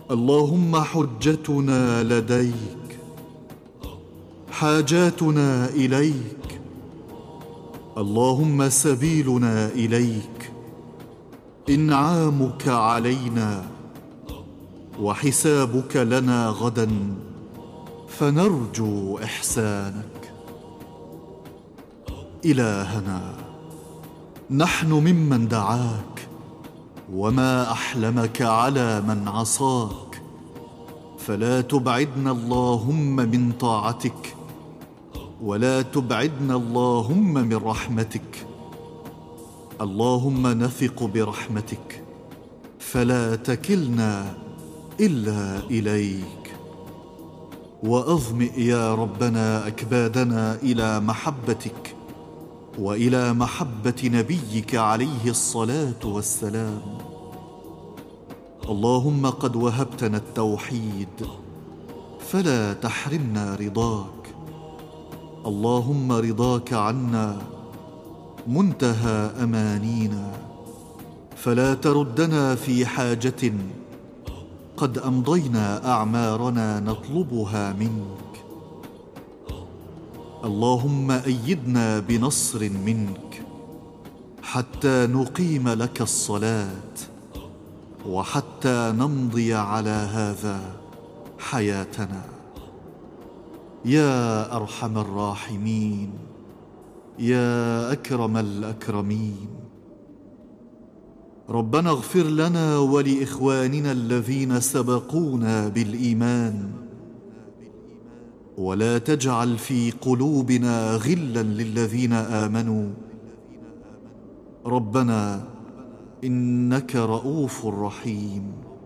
اللهم حجتنا لديك، حاجاتنا إليك، اللهم سبيلنا إليك، إنعامك علينا، وحسابك لنا غدا، فنرجو إحسانك. إلهنا، نحن ممن دعاك، وما أحلمك على من عصاك، فلا تبعدنا اللهم من طاعتك، ولا تبعدنا اللهم من رحمتك. اللهم نثق برحمتك، فلا تكلنا إلا إليك. وأظمئ يا ربنا أكبادنا إلى محبتك، وإلى محبة نبيك عليه الصلاة والسلام. اللهم قد وهبتنا التوحيد، فلا تحرمنا رضاك. اللهم رضاك عنا منتهى أمانينا، فلا تردنا في حاجة قد أمضينا أعمارنا نطلبها منك. اللهم أيدنا بنصر منك، حتى نقيم لك الصلاة، وحتى نمضي على هذا حياتنا. يا أرحم الراحمين، يا أكرم الأكرمين. ربنا اغفر لنا ولإخواننا الذين سبقونا بالإيمان، ولا تجعل في قلوبنا غلا للذين آمنوا. ربنا إنك رؤوف رحيم.